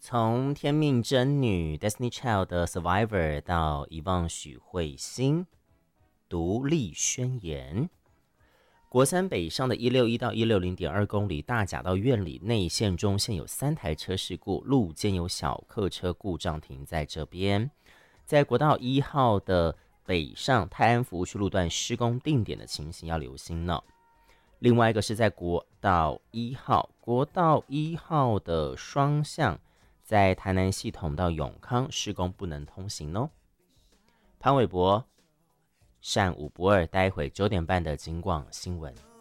从天命真女 Destiny Child 的 Survivor 到遗忘许慧欣独立宣言。国三北上的161到160.2公里大甲到苑里内线中线有3台车事故，路肩有小客车故障停在这边。在国道1号的北上泰安服务区路段施工定点的情形要留心呢。另外一个是在国道1号的双向，在台南系统到永康施工不能通行哦。潘玮柏善五不二，待会9点半的警广新闻。